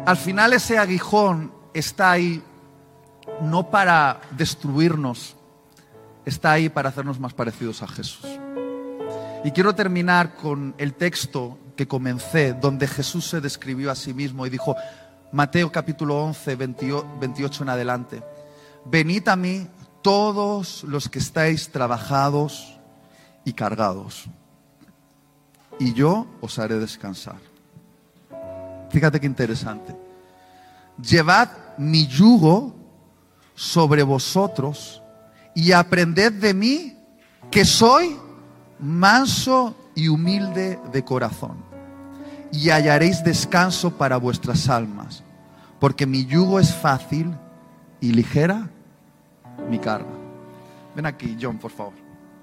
Al final ese aguijón está ahí no para destruirnos, está ahí para hacernos más parecidos a Jesús. Y quiero terminar con el texto que comencé, donde Jesús se describió a sí mismo y dijo, Mateo capítulo 11, 28 en adelante: venid a mí todos los que estáis trabajados y cargados, y yo os haré descansar. Fíjate qué interesante. Llevad mi yugo sobre vosotros y aprended de mí, que soy manso y humilde de corazón, y hallaréis descanso para vuestras almas, porque mi yugo es fácil y ligera mi carga. Ven aquí, John, por favor.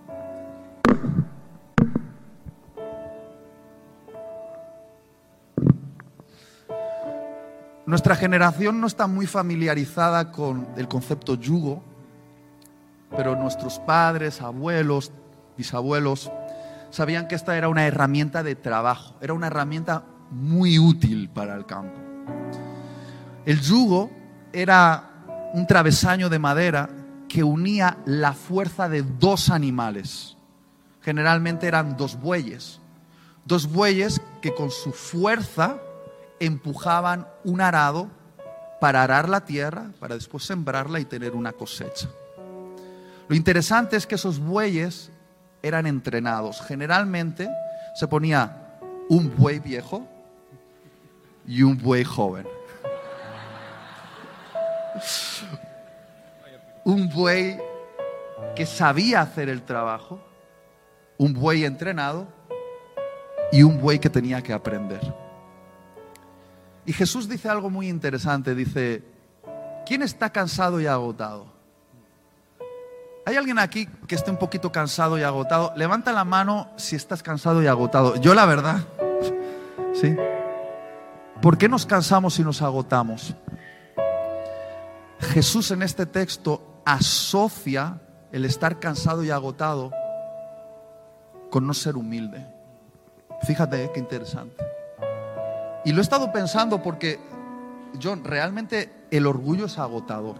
Nuestra generación no está muy familiarizada con el concepto yugo, pero nuestros padres, abuelos, bisabuelos sabían que esta era una herramienta de trabajo, era una herramienta muy útil para el campo. El yugo era un travesaño de madera que unía la fuerza de dos animales. Generalmente eran dos bueyes que con su fuerza empujaban un arado para arar la tierra, para después sembrarla y tener una cosecha. Lo interesante es que esos bueyes eran entrenados. Generalmente se ponía un buey viejo y un buey joven. Un buey que sabía hacer el trabajo, un buey entrenado y un buey que tenía que aprender. Y Jesús dice algo muy interesante, dice, ¿quién está cansado y agotado? ¿Hay alguien aquí que esté un poquito cansado y agotado? Levanta la mano si estás cansado y agotado. Yo la verdad, ¿sí? ¿Por qué nos cansamos y nos agotamos? Jesús en este texto asocia el estar cansado y agotado con no ser humilde. Fíjate, qué interesante. Y lo he estado pensando porque, John, realmente el orgullo es agotador.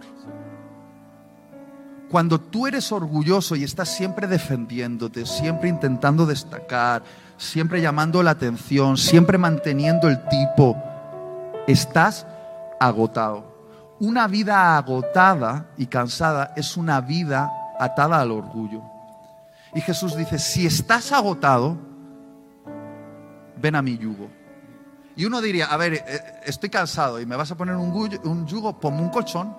Cuando tú eres orgulloso y estás siempre defendiéndote, siempre intentando destacar, siempre llamando la atención, siempre manteniendo el tipo, estás agotado. Una vida agotada y cansada es una vida atada al orgullo. Y Jesús dice, si estás agotado, ven a mi yugo. Y uno diría, a ver, estoy cansado y me vas a poner un yugo, ponme un colchón.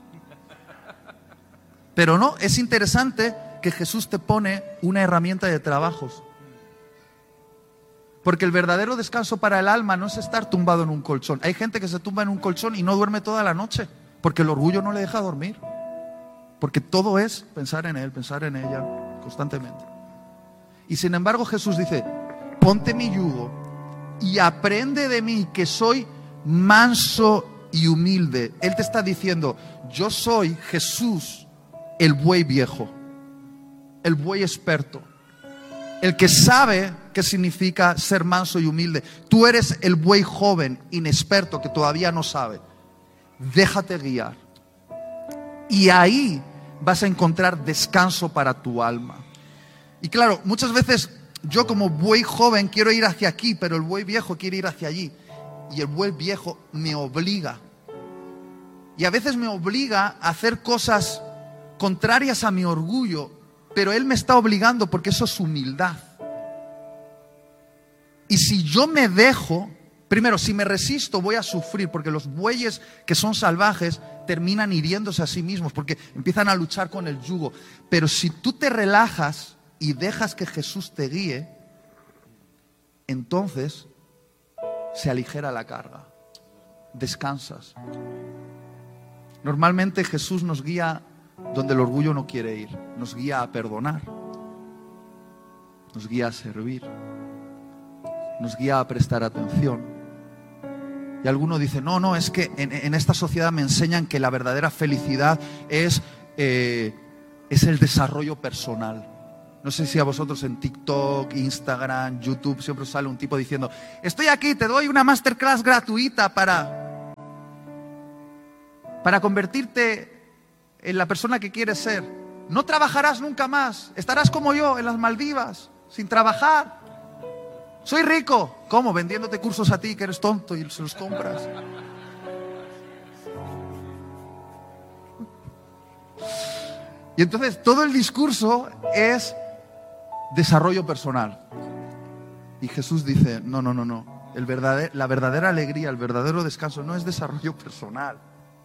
Pero no, es interesante que Jesús te pone una herramienta de trabajos. Porque el verdadero descanso para el alma no es estar tumbado en un colchón. Hay gente que se tumba en un colchón y no duerme toda la noche, porque el orgullo no le deja dormir. Porque todo es pensar en él, pensar en ella constantemente. Y sin embargo Jesús dice, ponte mi yugo y aprende de mí, que soy manso y humilde. Él te está diciendo, yo soy Jesús, el buey viejo, el buey experto, el que sabe qué significa ser manso y humilde. Tú eres el buey joven, inexperto, que todavía no sabe. Déjate guiar. Y ahí vas a encontrar descanso para tu alma. Y claro, muchas veces yo como buey joven quiero ir hacia aquí, pero el buey viejo quiere ir hacia allí. Y el buey viejo me obliga. Y a veces me obliga a hacer cosas contrarias a mi orgullo, pero él me está obligando porque eso es humildad. Y si yo me dejo, primero, si me resisto voy a sufrir, porque los bueyes que son salvajes terminan hiriéndose a sí mismos porque empiezan a luchar con el yugo. Pero si tú te relajas y dejas que Jesús te guíe, entonces se aligera la carga, descansas. Normalmente Jesús nos guía donde el orgullo no quiere ir, nos guía a perdonar, nos guía a servir, nos guía a prestar atención. Y alguno dice, no, es que en esta sociedad me enseñan que la verdadera felicidad es el desarrollo personal. No sé si a vosotros en TikTok, Instagram, YouTube siempre os sale un tipo diciendo, estoy aquí, te doy una masterclass gratuita para... para convertirte en la persona que quieres ser. No trabajarás nunca más. Estarás como yo en las Maldivas, sin trabajar. Soy rico. ¿Cómo? Vendiéndote cursos a ti, que eres tonto y se los compras. Y entonces todo el discurso es desarrollo personal. Y Jesús dice, no. La verdadera alegría, el verdadero descanso no es desarrollo personal,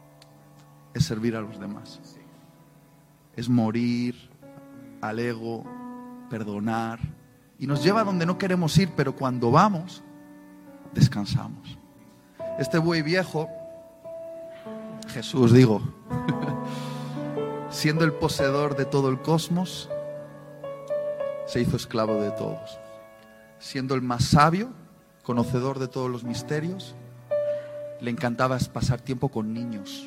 es servir a los demás. Es morir al ego, perdonar. Y nos lleva a donde no queremos ir, pero cuando vamos, descansamos. Este buey viejo, Jesús digo, siendo el poseedor de todo el cosmos, se hizo esclavo de todos. Siendo el más sabio, conocedor de todos los misterios, le encantaba pasar tiempo con niños.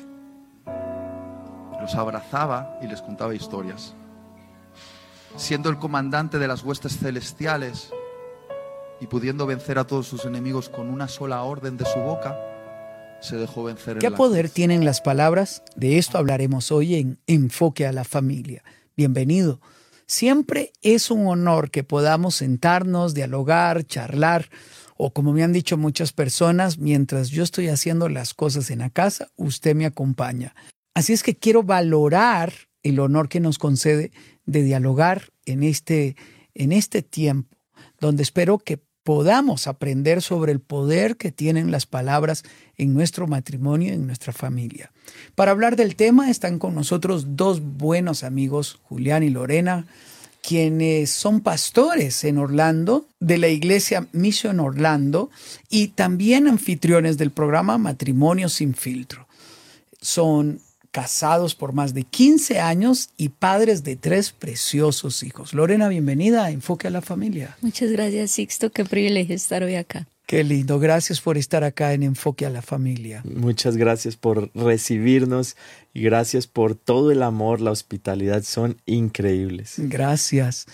Los abrazaba y les contaba historias. Siendo el comandante de las huestes celestiales y pudiendo vencer a todos sus enemigos con una sola orden de su boca, se dejó vencer en ¿Qué la poder cruz. tienen las palabras? De esto hablaremos hoy en Enfoque a la Familia. Bienvenido. Siempre es un honor que podamos sentarnos, dialogar, charlar, o como me han dicho muchas personas, mientras yo estoy haciendo las cosas en la casa, usted me acompaña. Así es que quiero valorar el honor que nos concede de dialogar en este tiempo, donde espero que podamos aprender sobre el poder que tienen las palabras en nuestro matrimonio y en nuestra familia. Para hablar del tema están con nosotros dos buenos amigos, Julián y Lorena, quienes son pastores en Orlando, de la iglesia Mission Orlando, y también anfitriones del programa Matrimonio sin Filtro. Son casados por más de 15 años y padres de 3 preciosos hijos. Lorena, bienvenida a Enfoque a la Familia. Muchas gracias, Sixto. Qué privilegio estar hoy acá. Qué lindo. Gracias por estar acá en Enfoque a la Familia. Muchas gracias por recibirnos y gracias por todo el amor, la hospitalidad. Son increíbles. Gracias.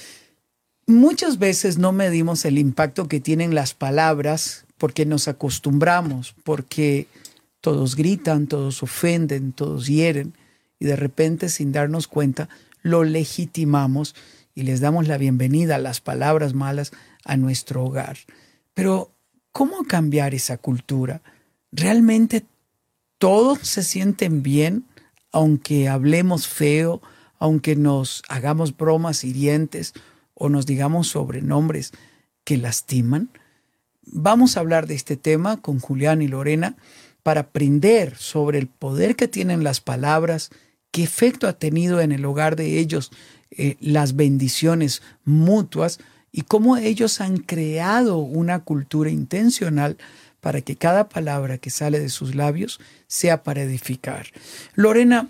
Muchas veces no medimos el impacto que tienen las palabras porque nos acostumbramos, porque todos gritan, todos ofenden, todos hieren y de repente sin darnos cuenta lo legitimamos y les damos la bienvenida a las palabras malas a nuestro hogar. Pero ¿cómo cambiar esa cultura? ¿Realmente todos se sienten bien aunque hablemos feo, aunque nos hagamos bromas hirientes o nos digamos sobrenombres que lastiman? Vamos a hablar de este tema con Julián y Lorena para aprender sobre el poder que tienen las palabras, qué efecto ha tenido en el hogar de ellos las bendiciones mutuas y cómo ellos han creado una cultura intencional para que cada palabra que sale de sus labios sea para edificar. Lorena,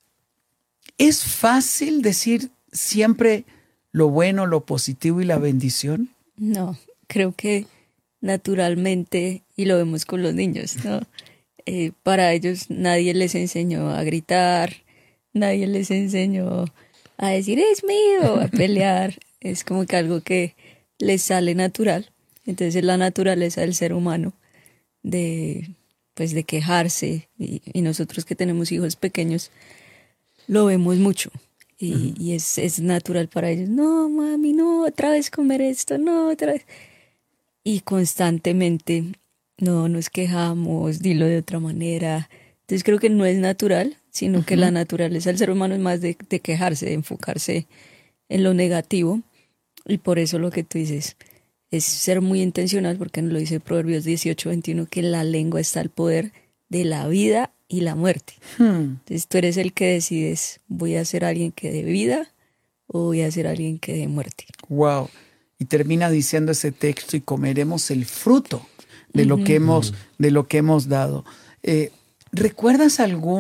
¿es fácil decir siempre lo bueno, lo positivo y la bendición? No, creo que naturalmente, y lo vemos con los niños, ¿no? Para ellos nadie les enseñó a gritar, nadie les enseñó a decir es mío, a pelear. Es como que algo que les sale natural. Entonces es la naturaleza del ser humano de quejarse y nosotros que tenemos hijos pequeños lo vemos mucho y es natural para ellos. No, mami, no, otra vez comer esto, no, otra vez. Y constantemente no nos quejamos, dilo de otra manera. Entonces creo que no es natural, sino que la naturaleza del ser humano es más de quejarse, de enfocarse en lo negativo. Y por eso lo que tú dices es ser muy intencional, porque nos lo dice Proverbios 18:21, que en la lengua está el poder de la vida y la muerte. Entonces tú eres el que decides, ¿voy a ser alguien que dé vida o voy a ser alguien que dé muerte? Wow. Y termina diciendo ese texto, y comeremos el fruto de lo que hemos dado. ¿Recuerdas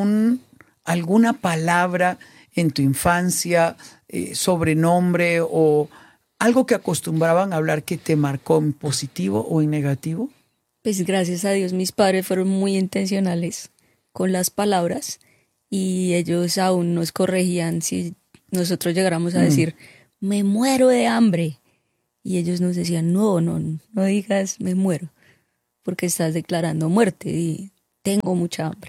alguna palabra en tu infancia, sobrenombre o algo que acostumbraban a hablar que te marcó en positivo o en negativo? Pues gracias a Dios mis padres fueron muy intencionales con las palabras y ellos aún nos corregían si nosotros llegáramos a decir me muero de hambre, y ellos nos decían no digas me muero porque estás declarando muerte y tengo mucha hambre.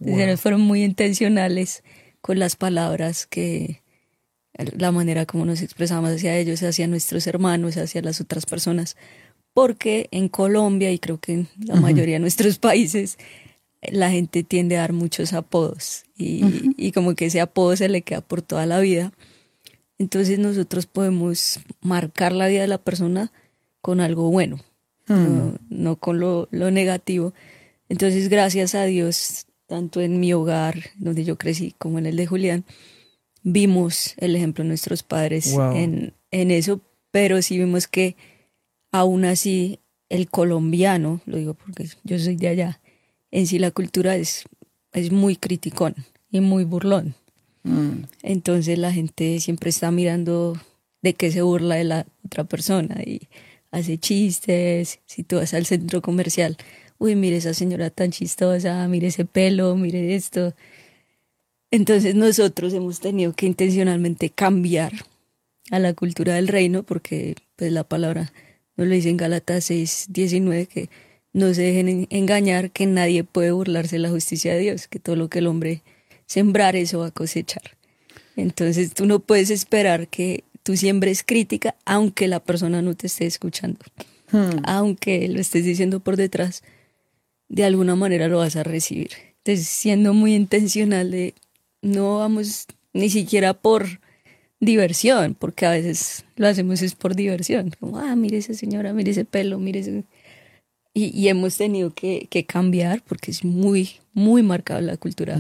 Wow. Ellos fueron muy intencionales con las palabras, que la manera como nos expresamos hacia ellos, hacia nuestros hermanos, hacia las otras personas. Porque en Colombia, y creo que en la mayoría de nuestros países, la gente tiende a dar muchos apodos y como que ese apodo se le queda por toda la vida. Entonces nosotros podemos marcar la vida de la persona con algo bueno, no con lo negativo. Entonces, gracias a Dios, tanto en mi hogar, donde yo crecí, como en el de Julián, vimos el ejemplo de nuestros padres. Wow. en eso, pero sí vimos que aún así el colombiano, lo digo porque yo soy de allá, en sí la cultura es muy criticón y muy burlón. Entonces la gente siempre está mirando de qué se burla de la otra persona y hace chistes. Si tú vas al centro comercial, uy, mire esa señora tan chistosa, mire ese pelo, mire esto. Entonces nosotros hemos tenido que intencionalmente cambiar a la cultura del reino, porque pues la palabra nos lo dice en Gálatas 6:19, que no se dejen engañar, que nadie puede burlarse de la justicia de Dios, que todo lo que el hombre sembrar, eso va a cosechar. Entonces tú no puedes esperar que tú siembres crítica aunque la persona no te esté escuchando. Aunque lo estés diciendo por detrás, de alguna manera lo vas a recibir. Entonces, siendo muy intencional de no vamos ni siquiera por diversión, porque a veces lo hacemos es por diversión. Como, mire esa señora, mire ese pelo, mire ese... Y hemos tenido que cambiar porque es muy, muy marcada la cultura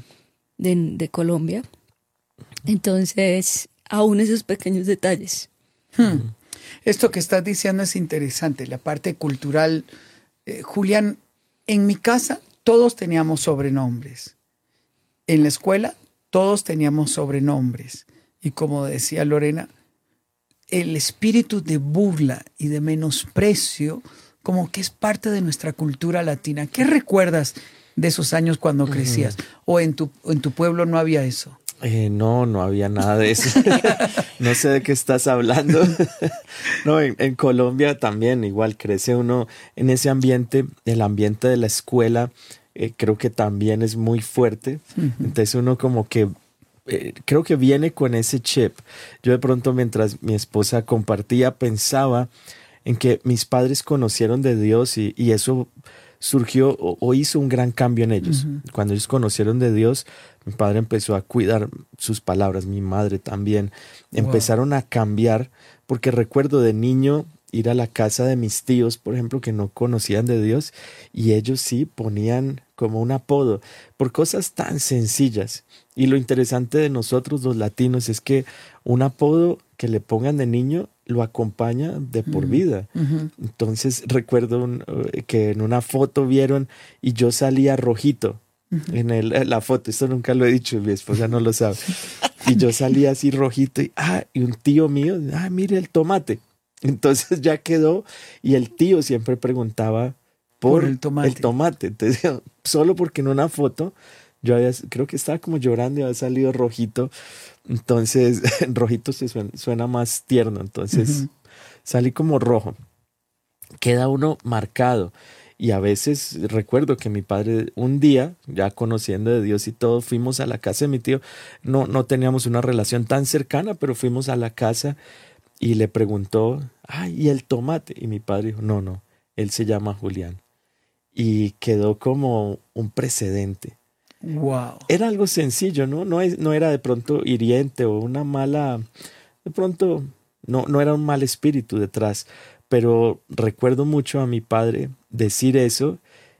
de Colombia. Entonces, aún esos pequeños detalles. Esto que estás diciendo es interesante, la parte cultural. Julián, en mi casa todos teníamos sobrenombres. En la escuela todos teníamos sobrenombres. Y como decía Lorena, el espíritu de burla y de menosprecio como que es parte de nuestra cultura latina. ¿Qué recuerdas de esos años cuando crecías? ¿O en tu pueblo no había eso? No había nada de eso. No sé de qué estás hablando. No, en Colombia también igual crece uno en ese ambiente, el ambiente de la escuela, creo que también es muy fuerte. Entonces uno como que creo que viene con ese chip. Yo de pronto mientras mi esposa compartía pensaba en que mis padres conocieron de Dios y eso surgió o hizo un gran cambio en ellos. Cuando ellos conocieron de Dios, mi padre empezó a cuidar sus palabras, mi madre también. Empezaron a cambiar, porque recuerdo de niño ir a la casa de mis tíos, por ejemplo, que no conocían de Dios, y ellos sí ponían como un apodo por cosas tan sencillas. Y lo interesante de nosotros los latinos es que un apodo que le pongan de niño lo acompaña de por vida. Entonces recuerdo que en una foto vieron y yo salía rojito en la foto. Esto nunca lo he dicho, mi esposa no lo sabe. Y yo salía así rojito y un tío mío, mire el tomate. Entonces ya quedó y el tío siempre preguntaba por el tomate. Entonces, solo porque en una foto yo creo que estaba como llorando y había salido rojito. Entonces, rojito suena más tierno. Entonces, salí como rojo. Queda uno marcado. Y a veces recuerdo que mi padre, un día, ya conociendo de Dios y todo, fuimos a la casa de mi tío. No teníamos una relación tan cercana, pero fuimos a la casa y le preguntó, ¿y el tomate? Y mi padre dijo, no, él se llama Julián. Y quedó como un precedente. Wow. Era algo sencillo, ¿no? No era de pronto hiriente o una mala, de pronto no era un mal espíritu detrás, pero recuerdo mucho a mi padre decir eso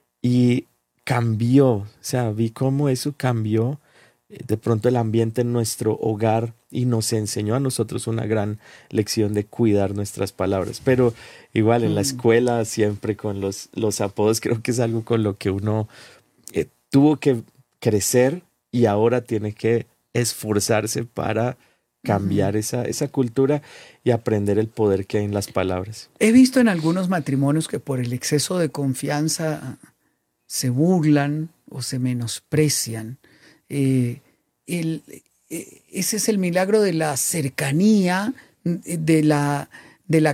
y cambió, o sea, vi cómo eso cambió de pronto el ambiente en nuestro hogar y nos enseñó a nosotros una gran lección de cuidar nuestras palabras. Pero igual en la escuela siempre con los apodos, creo que es algo con lo que uno tuvo que crecer y ahora tiene que esforzarse para cambiar esa cultura y aprender el poder que hay en las palabras. He visto en algunos matrimonios que por el exceso de confianza se burlan o se menosprecian. Ese es el milagro de la cercanía, de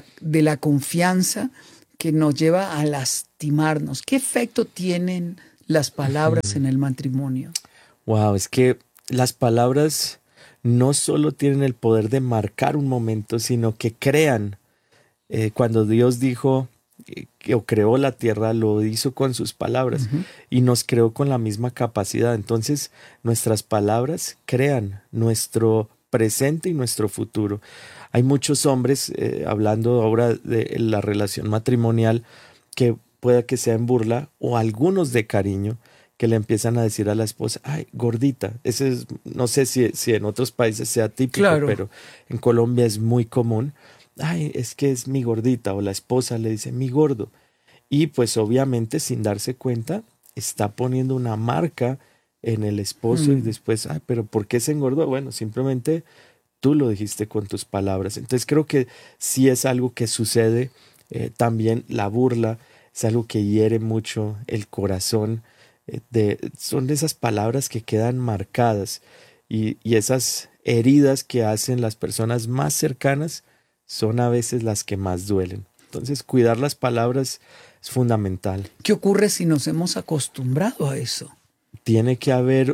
la confianza que nos lleva a lastimarnos. ¿Qué efecto tienen las palabras en el matrimonio? Wow, es que las palabras no solo tienen el poder de marcar un momento, sino que crean. Cuando Dios dijo o creó la tierra, lo hizo con sus palabras y nos creó con la misma capacidad. Entonces, nuestras palabras crean nuestro presente y nuestro futuro. Hay muchos hombres, hablando ahora de la relación matrimonial, que pueda que sea en burla o algunos de cariño, que le empiezan a decir a la esposa, ay, gordita. Ese es, no sé si en otros países sea típico, claro, pero en Colombia es muy común. Ay, es que es mi gordita, o la esposa le dice mi gordo. Y pues obviamente sin darse cuenta está poniendo una marca en el esposo y después, ay, pero ¿por qué se engordó? Bueno, simplemente tú lo dijiste con tus palabras. Entonces creo que sí es algo que sucede. También la burla es algo que hiere mucho el corazón. Son de esas palabras que quedan marcadas y esas heridas que hacen las personas más cercanas son a veces las que más duelen. Entonces, cuidar las palabras es fundamental. ¿Qué ocurre si nos hemos acostumbrado a eso? Tiene que haber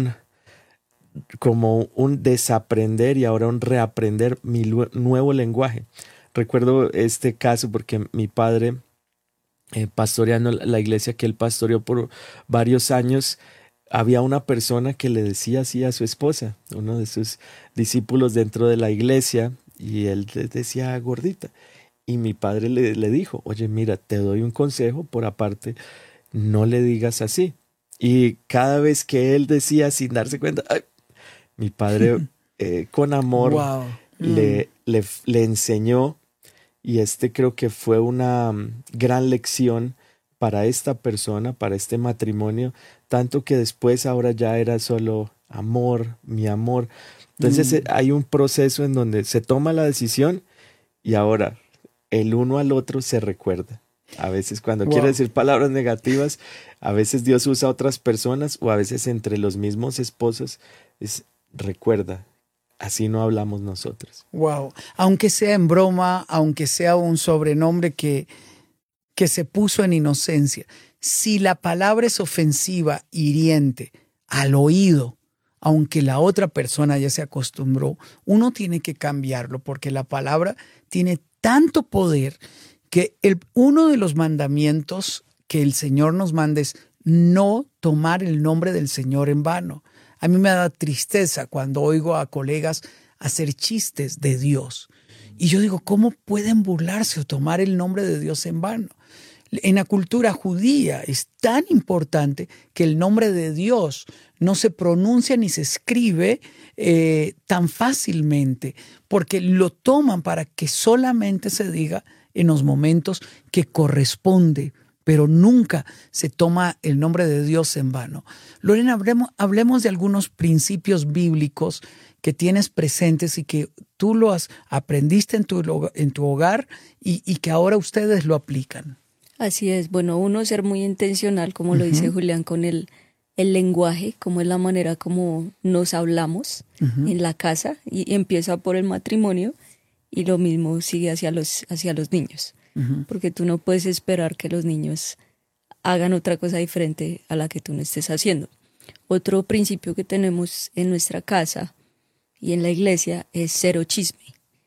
como un desaprender y ahora un reaprender mi nuevo lenguaje. Recuerdo este caso porque mi padre, pastoreando la iglesia que él pastoreó por varios años, había una persona que le decía así a su esposa, uno de sus discípulos dentro de la iglesia, y él le decía gordita. Y mi padre le dijo, oye, mira, te doy un consejo por aparte, no le digas así. Y cada vez que él decía sin darse cuenta, ay, mi padre con amor wow. le enseñó, y creo que fue una gran lección para esta persona, para este matrimonio, tanto que después ahora ya era solo amor, mi amor. Entonces hay un proceso en donde se toma la decisión y ahora el uno al otro se recuerda. A veces cuando quiere decir palabras negativas, a veces Dios usa a otras personas o a veces entre los mismos esposos, recuerda, así no hablamos nosotros. Wow. Aunque sea en broma, aunque sea un sobrenombre que se puso en inocencia, si la palabra es ofensiva, hiriente, al oído, aunque la otra persona ya se acostumbró, uno tiene que cambiarlo porque la palabra tiene tanto poder que uno de los mandamientos que el Señor nos manda es no tomar el nombre del Señor en vano. A mí me da tristeza cuando oigo a colegas hacer chistes de Dios. Y yo digo, ¿cómo pueden burlarse o tomar el nombre de Dios en vano? En la cultura judía es tan importante que el nombre de Dios no se pronuncia ni se escribe tan fácilmente, porque lo toman para que solamente se diga en los momentos que corresponde, pero nunca se toma el nombre de Dios en vano. Lorena, hablemos de algunos principios bíblicos que tienes presentes y que tú aprendiste en tu hogar y que ahora ustedes lo aplican. Así es. Bueno, uno, ser muy intencional, como lo dice Julián, con el lenguaje, como es la manera como nos hablamos en la casa, y empieza por el matrimonio y lo mismo sigue hacia los niños. Porque tú no puedes esperar que los niños hagan otra cosa diferente a la que tú no estés haciendo. Otro principio que tenemos en nuestra casa y en la iglesia es cero chisme.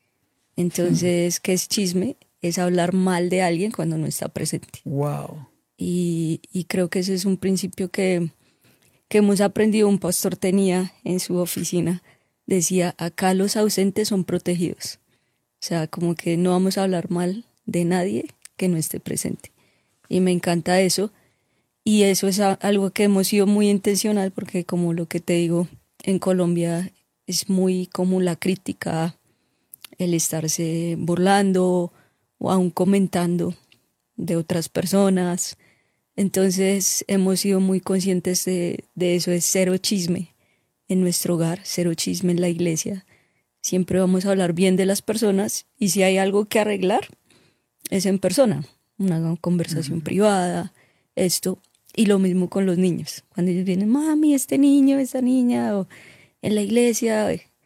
Entonces, ¿qué es chisme? Es hablar mal de alguien cuando no está presente. Wow. Y creo que ese es un principio que hemos aprendido. Un pastor tenía en su oficina, decía, acá los ausentes son protegidos. O sea, como que no vamos a hablar mal de nadie que no esté presente. Y me encanta eso. Y eso es algo que hemos sido muy intencional porque, como lo que te digo, en Colombia es muy común la crítica, el estarse burlando o aún comentando de otras personas. Entonces hemos sido muy conscientes de eso, es cero chisme en nuestro hogar, cero chisme en la iglesia. Siempre vamos a hablar bien de las personas y si hay algo que arreglar, es en persona, una conversación privada, esto. Y lo mismo con los niños. Cuando ellos vienen, mami, este niño, esta niña, o en la iglesia,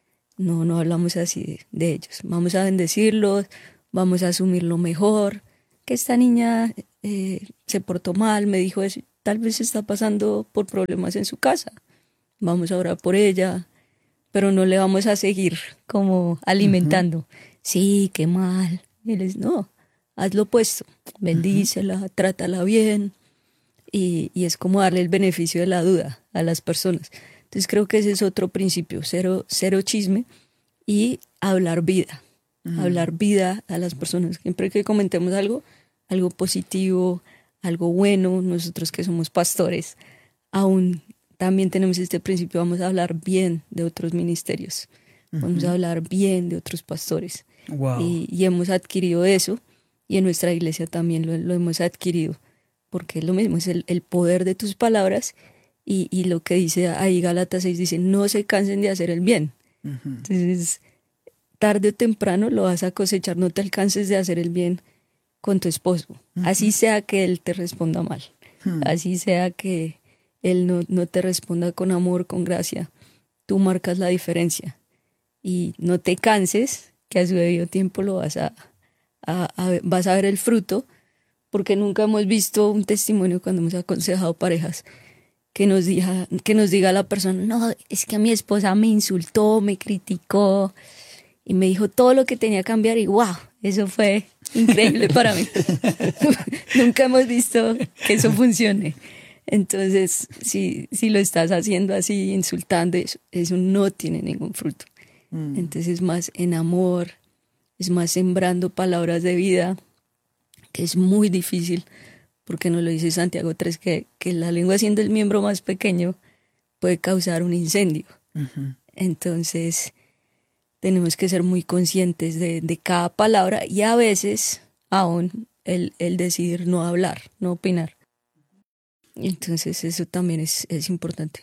no hablamos así de ellos. Vamos a bendecirlos, vamos a asumir lo mejor, que esta niña se portó mal, me dijo eso. tal vez está pasando por problemas en su casa. Vamos a orar por ella, pero no le vamos a seguir como alimentando. Sí, qué mal. Y él dice, no, haz lo opuesto. Bendícela, trátala bien. Y es como darle el beneficio de la duda a las personas. Entonces creo que ese es otro principio, cero chisme y hablar vida. Hablar vida a las personas. Siempre que comentemos algo positivo, algo bueno, nosotros que somos pastores, aún también tenemos este principio, vamos a hablar bien de otros ministerios, vamos a hablar bien de otros pastores. Wow. Y hemos adquirido eso, y en nuestra iglesia también lo hemos adquirido, porque es lo mismo, es el poder de tus palabras, y lo que dice ahí Gálatas 6, dice, no se cansen de hacer el bien. Entonces, tarde o temprano lo vas a cosechar, no te alcances de hacer el bien con tu esposo, así sea que él te responda mal, así sea que él no te responda con amor, con gracia, tú marcas la diferencia y no te canses, que a su debido tiempo lo vas a ver el fruto, porque nunca hemos visto un testimonio cuando hemos aconsejado parejas que nos diga la persona, no, es que mi esposa me insultó, me criticó y me dijo todo lo que tenía que cambiar y wow, eso fue increíble para mí. Nunca hemos visto que eso funcione. Entonces, si lo estás haciendo así, insultando, eso no tiene ningún fruto. Entonces es más en amor, es más sembrando palabras de vida, que es muy difícil, porque nos lo dice Santiago 3, que la lengua, siendo el miembro más pequeño, puede causar un incendio. Entonces tenemos que ser muy conscientes de cada palabra y a veces aún el decidir no hablar, no opinar. Entonces eso también es importante.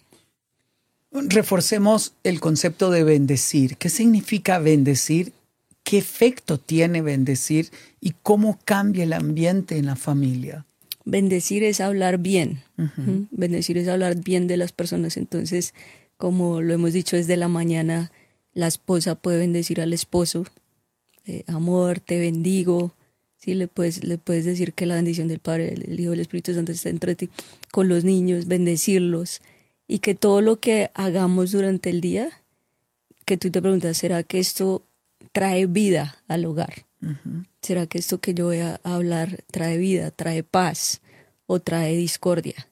Reforcemos el concepto de bendecir. ¿Qué significa bendecir? ¿Qué efecto tiene bendecir? ¿Y cómo cambia el ambiente en la familia? Bendecir es hablar bien. Bendecir es hablar bien de las personas. Entonces, como lo hemos dicho desde la mañana, la esposa puede bendecir al esposo. Amor, te bendigo. Sí, le puedes decir que la bendición del Padre, del Hijo y del Espíritu Santo está entre ti. Con los niños, bendecirlos. Y que todo lo que hagamos durante el día, que tú te preguntas, ¿será que esto trae vida al hogar? ¿Será que esto que yo voy a hablar trae vida, trae paz o trae discordia?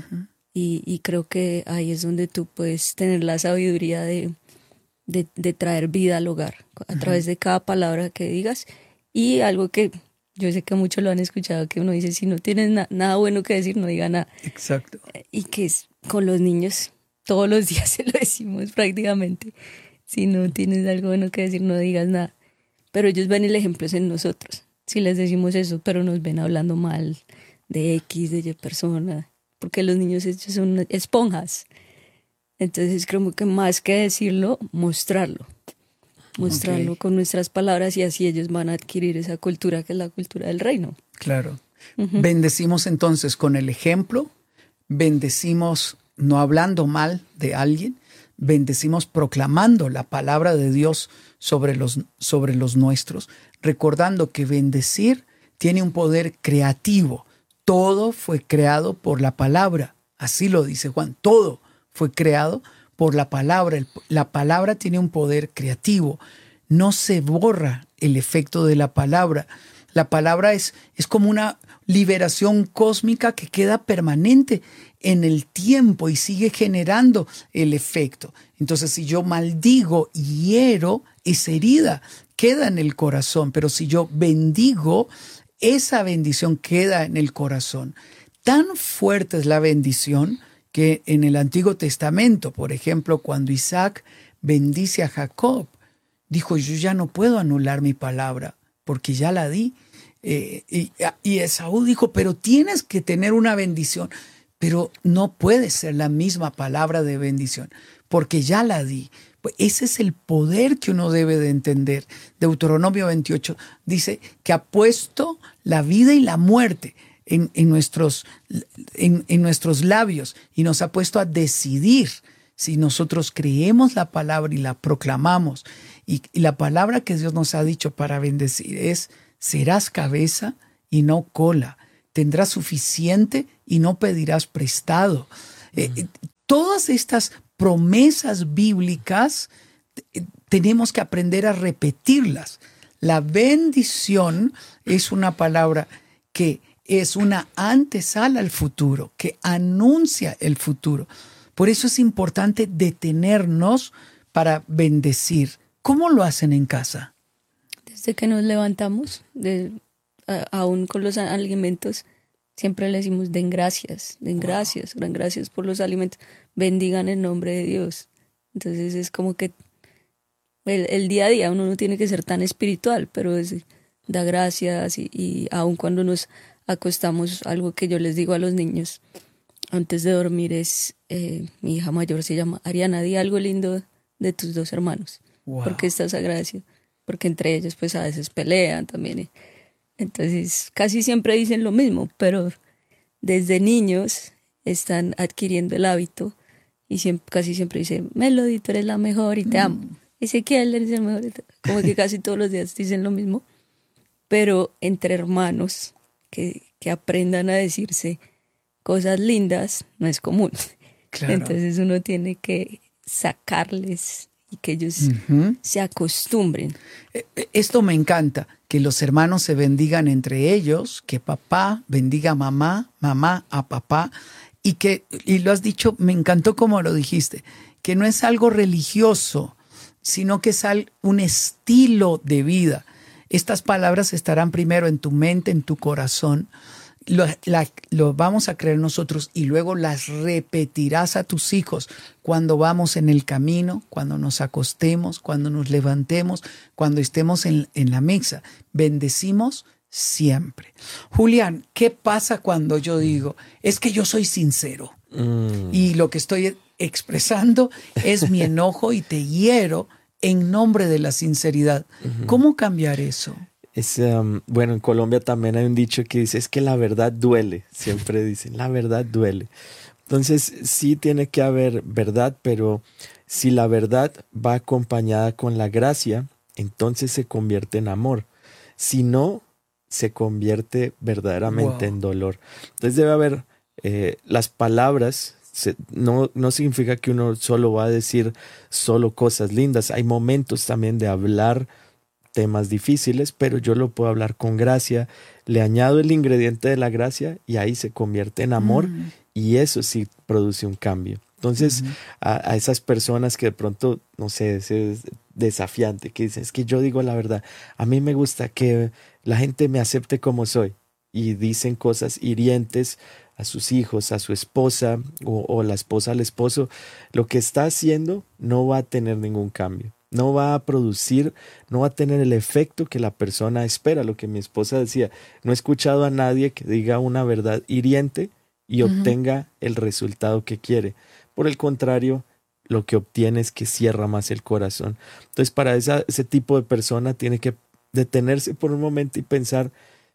Y creo que ahí es donde tú puedes tener la sabiduría de traer vida al hogar a través de cada palabra que digas. Y algo que yo sé que muchos lo han escuchado, que uno dice, si no tienes nada bueno que decir, no diga nada. Exacto. Y que con los niños todos los días se lo decimos prácticamente. Si no tienes algo bueno que decir, no digas nada. Pero ellos ven el ejemplo en nosotros. Si les decimos eso, pero nos ven hablando mal de X, de Y persona, porque los niños ellos son esponjas. Entonces creo que más que decirlo, mostrarlo con nuestras palabras, y así ellos van a adquirir esa cultura que es la cultura del reino. Claro. Bendecimos entonces con el ejemplo, bendecimos no hablando mal de alguien, bendecimos proclamando la palabra de Dios sobre los nuestros, recordando que bendecir tiene un poder creativo. Todo fue creado por la palabra. Así lo dice Juan. Todo fue creado por la palabra. La palabra tiene un poder creativo. No se borra el efecto de la palabra. La palabra es como una liberación cósmica que queda permanente en el tiempo y sigue generando el efecto. Entonces, si yo maldigo y hiero, esa herida queda en el corazón, pero si yo bendigo, esa bendición queda en el corazón. Tan fuerte es la bendición que en el Antiguo Testamento, por ejemplo, cuando Isaac bendice a Jacob, dijo, yo ya no puedo anular mi palabra porque ya la di. Y Esaú dijo, pero tienes que tener una bendición, pero no puede ser la misma palabra de bendición porque ya la di. Pues ese es el poder que uno debe de entender. Deuteronomio 28 dice que ha puesto la vida y la muerte en nuestros labios y nos ha puesto a decidir si nosotros creemos la palabra y la proclamamos. Y la palabra que Dios nos ha dicho para bendecir es: serás cabeza y no cola. tendrás suficiente y no pedirás prestado. Todas estas promesas bíblicas tenemos que aprender a repetirlas. La bendición es una palabra que es una antesala al futuro, que anuncia el futuro. Por eso es importante detenernos para bendecir. ¿Cómo lo hacen en casa? Desde que nos levantamos, aún con los alimentos, siempre le decimos den gracias, gran gracias por los alimentos, bendigan el nombre de Dios. Entonces es como que el día a día uno no tiene que ser tan espiritual, pero da gracias y aun cuando nos acostamos, algo que yo les digo a los niños antes de dormir es, mi hija mayor se llama Ariana, di algo lindo de tus dos hermanos, porque estás agradecido, porque entre ellos pues a veces pelean también. Entonces casi siempre dicen lo mismo, pero desde niños están adquiriendo el hábito y casi siempre dicen, Melody, tú eres la mejor y te amo. Ezequiel, eres el mejor. Como que casi todos los días dicen lo mismo, pero entre hermanos que aprendan a decirse cosas lindas no es común. Claro. Entonces uno tiene que sacarles y que ellos se acostumbren. Esto me encanta, que los hermanos se bendigan entre ellos, que papá bendiga a mamá, mamá a papá, y lo has dicho, me encantó como lo dijiste, que no es algo religioso, sino que es un estilo de vida. Estas palabras estarán primero en tu mente, en tu corazón, lo vamos a creer nosotros y luego las repetirás a tus hijos cuando vamos en el camino, cuando nos acostemos, cuando nos levantemos, cuando estemos en la mesa. Bendecimos siempre. Julián, ¿qué pasa cuando yo digo, es que yo soy sincero y lo que estoy expresando es mi enojo y te hiero en nombre de la sinceridad? ¿Cómo cambiar eso? Bueno, en Colombia también hay un dicho que dice, es que la verdad duele. Siempre dicen, la verdad duele. Entonces, sí tiene que haber verdad, pero si la verdad va acompañada con la gracia, entonces se convierte en amor. Si no, se convierte verdaderamente en dolor. Entonces debe haber las palabras. No significa que uno solo va a decir solo cosas lindas. Hay momentos también de hablar temas difíciles, pero yo lo puedo hablar con gracia, le añado el ingrediente de la gracia y ahí se convierte en amor y eso sí produce un cambio. Entonces, a esas personas que de pronto, no sé, es desafiante, que dicen, es que yo digo la verdad, a mí me gusta que la gente me acepte como soy y dicen cosas hirientes a sus hijos, a su esposa o la esposa al esposo, lo que está haciendo no va a tener ningún cambio. No va a producir, no va a tener el efecto que la persona espera. Lo que mi esposa decía, no he escuchado a nadie que diga una verdad hiriente y obtenga el resultado que quiere. Por el contrario, lo que obtiene es que cierra más el corazón. Entonces, para ese tipo de persona tiene que detenerse por un momento y pensar,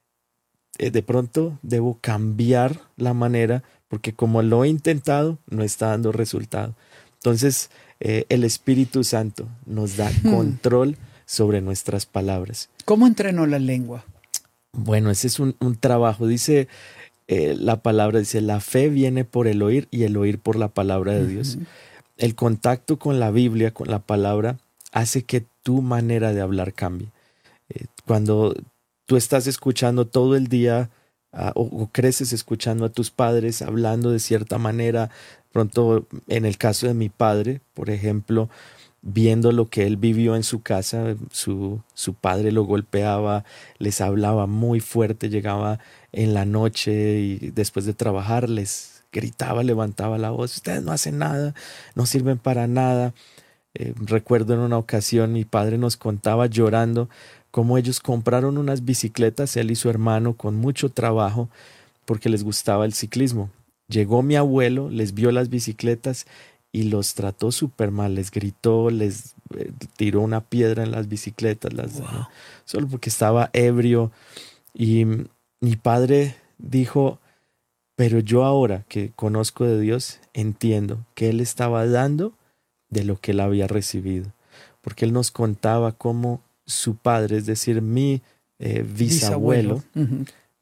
de pronto debo cambiar la manera, porque como lo he intentado, no está dando resultado. Entonces, el Espíritu Santo nos da control sobre nuestras palabras. ¿Cómo entrenó la lengua? Bueno, ese es un trabajo. Dice la palabra, dice, la fe viene por el oír y el oír por la palabra de Dios. El contacto con la Biblia, con la palabra, hace que tu manera de hablar cambie. Cuando tú estás escuchando todo el día o creces escuchando a tus padres hablando de cierta manera, pronto en el caso de mi padre, por ejemplo, viendo lo que él vivió en su casa, su padre lo golpeaba, les hablaba muy fuerte, llegaba en la noche y después de trabajar les gritaba, levantaba la voz, ustedes no hacen nada, no sirven para nada. Recuerdo en una ocasión mi padre nos contaba llorando cómo ellos compraron unas bicicletas, él y su hermano, con mucho trabajo porque les gustaba el ciclismo. Llegó mi abuelo, les vio las bicicletas y los trató súper mal, les gritó, les tiró una piedra en las bicicletas, solo porque estaba ebrio. Y mi padre dijo, pero yo ahora que conozco de Dios, entiendo que él estaba dando de lo que él había recibido, porque él nos contaba cómo su padre, es decir, mi bisabuelo,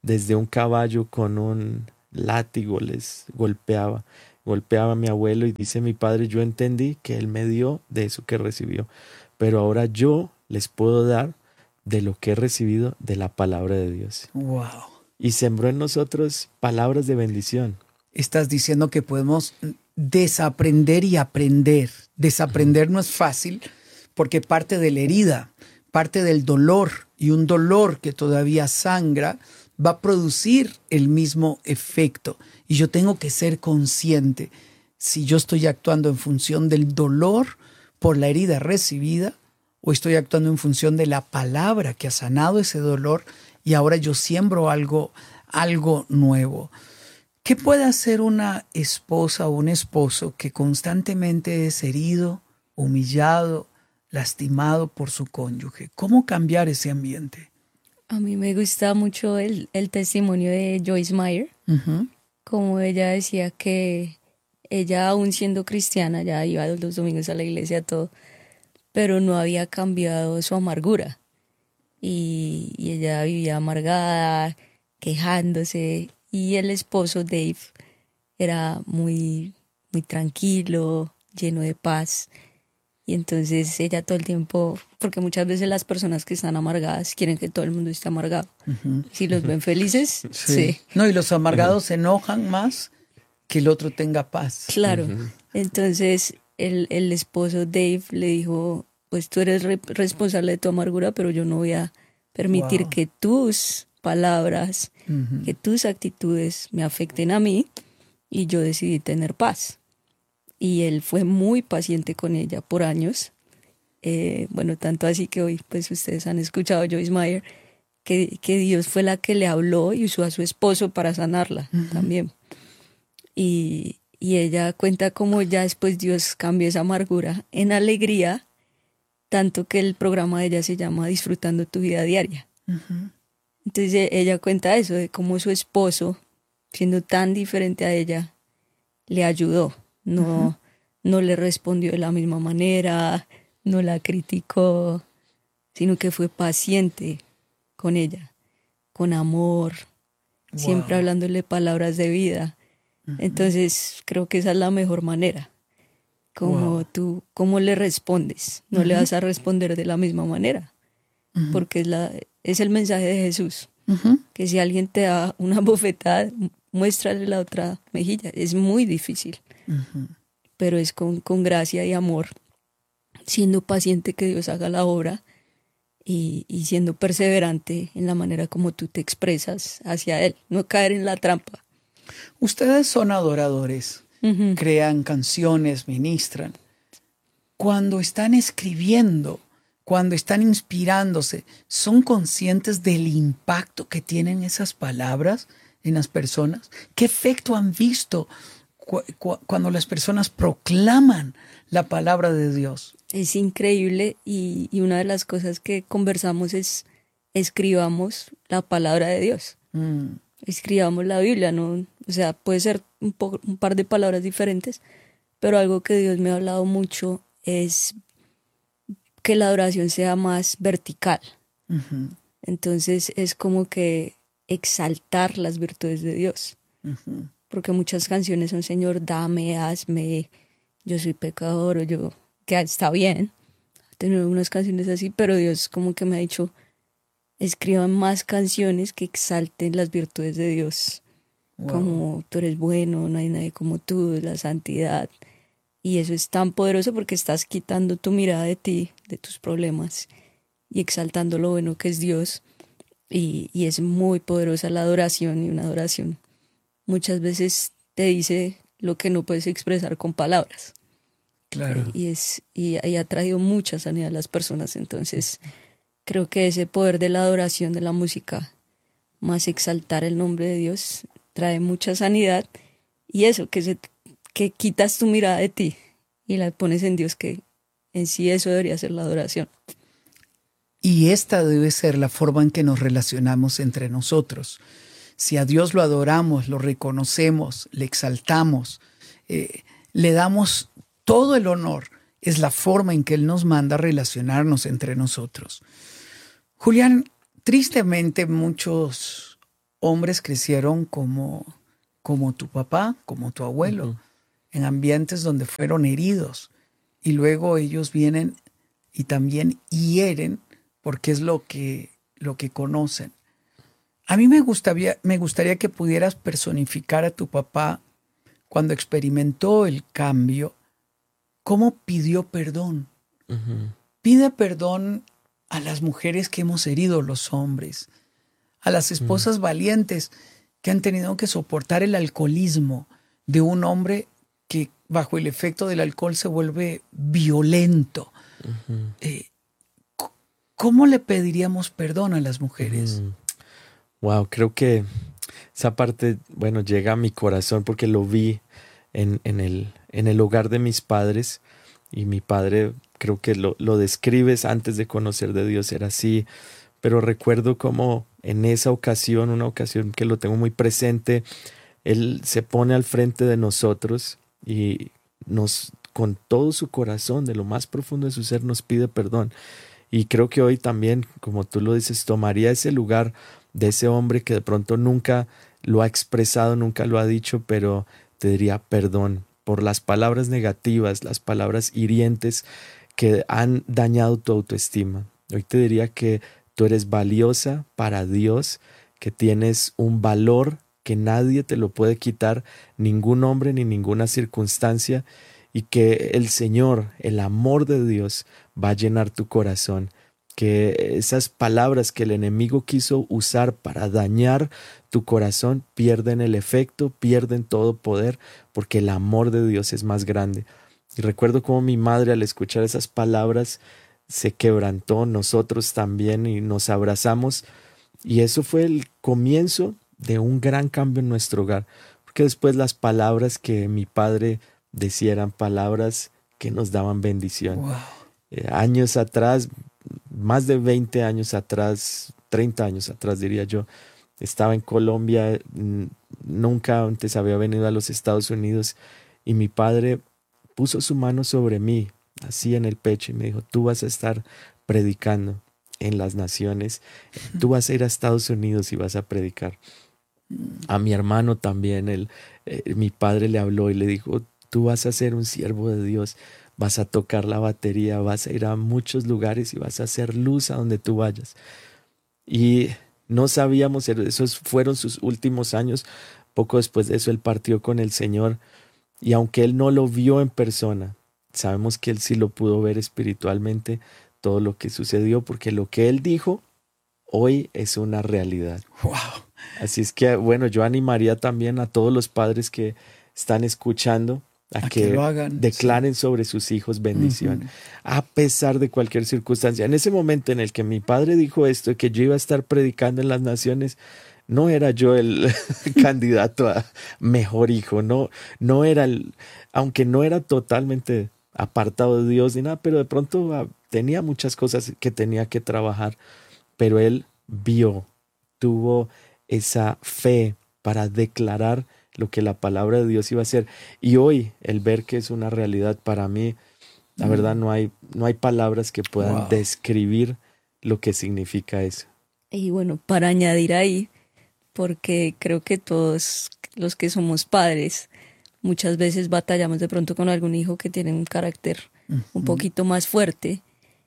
desde un caballo con un látigo les golpeaba a mi abuelo, y dice mi padre, yo entendí que él me dio de eso que recibió, pero ahora yo les puedo dar de lo que he recibido de la palabra de Dios. Wow. Y sembró en nosotros palabras de bendición. Estás diciendo que podemos desaprender y aprender. Desaprender no es fácil porque parte de la herida, parte del dolor, y un dolor que todavía sangra va a producir el mismo efecto. Y yo tengo que ser consciente si yo estoy actuando en función del dolor por la herida recibida o estoy actuando en función de la palabra que ha sanado ese dolor y ahora yo siembro algo nuevo. ¿Qué puede hacer una esposa o un esposo que constantemente es herido, humillado, lastimado por su cónyuge? ¿Cómo cambiar ese ambiente? A mí me gusta mucho el testimonio de Joyce Meyer, como ella decía que ella, aún siendo cristiana, ya iba los domingos a la iglesia, todo, pero no había cambiado su amargura. Y ella vivía amargada, quejándose, y el esposo Dave era muy, muy tranquilo, lleno de paz. Y entonces ella todo el tiempo, porque muchas veces las personas que están amargadas quieren que todo el mundo esté amargado. Si los ven felices, sí. No, y los amargados se enojan más que el otro tenga paz. Claro. Entonces el esposo Dave le dijo, pues tú eres responsable de tu amargura, pero yo no voy a permitir que tus palabras, que tus actitudes me afecten a mí, y yo decidí tener paz. Y él fue muy paciente con ella por años. Bueno, tanto así que hoy pues ustedes han escuchado a Joyce Meyer, que Dios fue la que le habló y usó a su esposo para sanarla también. Y ella cuenta cómo ya después Dios cambió esa amargura en alegría, tanto que el programa de ella se llama Disfrutando tu vida diaria. Entonces ella cuenta eso, de cómo su esposo, siendo tan diferente a ella, le ayudó. No le respondió de la misma manera, no la criticó, sino que fue paciente con ella, con amor, siempre hablándole palabras de vida. Entonces creo que esa es la mejor manera. Como tú, ¿cómo le respondes? No le vas a responder de la misma manera, porque es el mensaje de Jesús, que si alguien te da una bofetada, muéstrale la otra mejilla. Es muy difícil. Pero es con gracia y amor, siendo paciente, que Dios haga la obra, y siendo perseverante en la manera como tú te expresas hacia Él, no caer en la trampa. Ustedes son adoradores, crean canciones, ministran. Cuando están escribiendo, cuando están inspirándose, ¿son conscientes del impacto que tienen esas palabras en las personas? ¿Qué efecto han visto cuando las personas proclaman la palabra de Dios? Es increíble, y una de las cosas que conversamos es: escribamos la palabra de Dios. Escribamos la Biblia, ¿no? O sea, puede ser un par de palabras diferentes, pero algo que Dios me ha hablado mucho es que la adoración sea más vertical. Entonces es como que exaltar las virtudes de Dios. Porque muchas canciones son: Señor, dame, hazme, yo soy pecador, o yo, que está bien tener unas canciones así, pero Dios como que me ha dicho: escriban más canciones que exalten las virtudes de Dios. Como tú eres bueno, no hay nadie como tú, la santidad. Y eso es tan poderoso porque estás quitando tu mirada de ti, de tus problemas, y exaltando lo bueno que es Dios. Y es muy poderosa la adoración, y una adoración muchas veces te dice lo que no puedes expresar con palabras. Claro. Y ha traído mucha sanidad a las personas. Entonces creo que ese poder de la adoración, de la música, más exaltar el nombre de Dios, trae mucha sanidad. Y eso, que quitas tu mirada de ti y la pones en Dios, que en sí eso debería ser la adoración. Y esta debe ser la forma en que nos relacionamos entre nosotros. Si a Dios lo adoramos, lo reconocemos, le exaltamos, le damos todo el honor, es la forma en que Él nos manda a relacionarnos entre nosotros. Julián, tristemente muchos hombres crecieron como tu papá, como tu abuelo, en ambientes donde fueron heridos. Y luego ellos vienen y también hieren porque es lo que conocen. A mí me gustaría que pudieras personificar a tu papá cuando experimentó el cambio, cómo pidió perdón. Pide perdón a las mujeres que hemos herido los hombres, a las esposas valientes que han tenido que soportar el alcoholismo de un hombre que bajo el efecto del alcohol se vuelve violento. ¿Cómo le pediríamos perdón a las mujeres? Wow, creo que esa parte, bueno, llega a mi corazón porque lo vi en el hogar de mis padres, y mi padre, creo que lo describes antes de conocer de Dios, era así, pero recuerdo como en esa ocasión, una ocasión que lo tengo muy presente, él se pone al frente de nosotros y con todo su corazón, de lo más profundo de su ser, nos pide perdón. Y creo que hoy también, como tú lo dices, tomaría ese lugar de ese hombre que de pronto nunca lo ha expresado, nunca lo ha dicho, pero te diría perdón por las palabras negativas, las palabras hirientes que han dañado tu autoestima. Hoy te diría que tú eres valiosa para Dios, que tienes un valor que nadie te lo puede quitar, ningún hombre ni ninguna circunstancia, y que el Señor, el amor de Dios, va a llenar tu corazón. Que esas palabras que el enemigo quiso usar para dañar tu corazón pierden el efecto, pierden todo poder, porque el amor de Dios es más grande. Y recuerdo cómo mi madre, al escuchar esas palabras, se quebrantó, nosotros también, y nos abrazamos, y eso fue el comienzo de un gran cambio en nuestro hogar, porque después las palabras que mi padre decía eran palabras que nos daban bendición. Wow. Años atrás, más de 20 años atrás, 30 años atrás diría yo, estaba en Colombia, nunca antes había venido a los Estados Unidos, y mi padre puso su mano sobre mí, así en el pecho, y me dijo: tú vas a estar predicando en las naciones, tú vas a ir a Estados Unidos y vas a predicar. A mi hermano también, mi padre le habló y le dijo: tú vas a ser un siervo de Dios, vas a tocar la batería, vas a ir a muchos lugares y vas a hacer luz a donde tú vayas. Y no sabíamos, esos fueron sus últimos años. Poco después de eso él partió con el Señor, y aunque él no lo vio en persona, sabemos que él sí lo pudo ver espiritualmente, todo lo que sucedió, porque lo que él dijo hoy es una realidad. Wow. Así es que, bueno, yo animaría también a todos los padres que están escuchando a que lo hagan, declaren sobre sus hijos bendición, a pesar de cualquier circunstancia. En ese momento en el que mi padre dijo esto, que yo iba a estar predicando en las naciones, no era yo el candidato a mejor hijo, no era aunque no era totalmente apartado de Dios ni nada, pero de pronto tenía muchas cosas que tenía que trabajar, pero él tuvo esa fe para declarar lo que la palabra de Dios iba a hacer. Y hoy el ver que es una realidad para mí, la verdad no hay palabras que puedan describir lo que significa eso. Y bueno, para añadir ahí, porque creo que todos los que somos padres muchas veces batallamos de pronto con algún hijo que tiene un carácter un poquito más fuerte,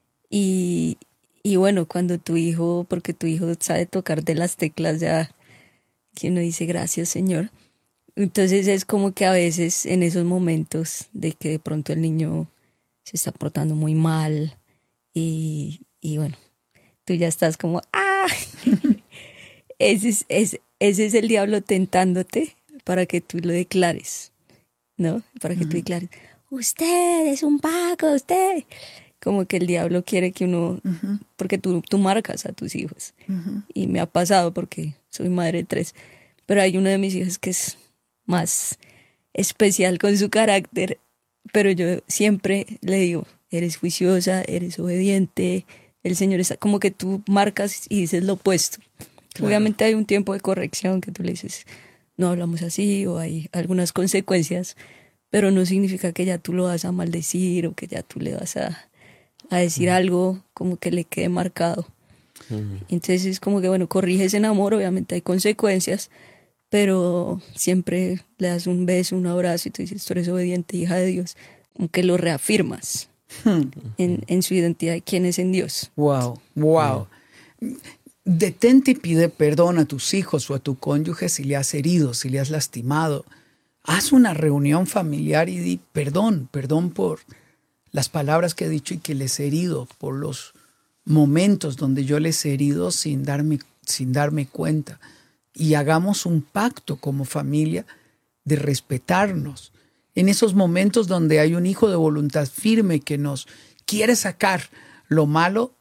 y bueno, cuando porque tu hijo sabe tocar de las teclas, ya que uno dice gracias Señor. Entonces es como que a veces en esos momentos de que de pronto el niño se está portando muy mal y bueno, tú ya estás como ¡ah! Ese es el diablo tentándote para que tú lo declares, ¿no? Para que tú declares: usted es un vago, usted. Como que el diablo quiere que uno, porque tú marcas a tus hijos. Y me ha pasado porque soy madre de 3, pero hay uno de mis hijos que es más especial con su carácter, pero yo siempre le digo: eres juiciosa, eres obediente, el Señor está, como que tú marcas y dices lo opuesto. Claro. Obviamente hay un tiempo de corrección que tú le dices: no hablamos así, o hay algunas consecuencias, pero no significa que ya tú lo vas a maldecir o que ya tú le vas a decir algo como que le quede marcado. Entonces es como que, bueno, corriges en amor, obviamente hay consecuencias, pero siempre le das un beso, un abrazo y tú dices, tú eres obediente, hija de Dios, aunque lo reafirmas en su identidad de quién es en Dios. Wow, wow. Detente y pide perdón a tus hijos o a tu cónyuge si le has herido, si le has lastimado. Haz una reunión familiar y di perdón por las palabras que he dicho y que les he herido, por los momentos donde yo les he herido sin darme cuenta. Y hagamos un pacto como familia de respetarnos. En esos momentos donde hay un hijo de voluntad firme que nos quiere sacar lo malo,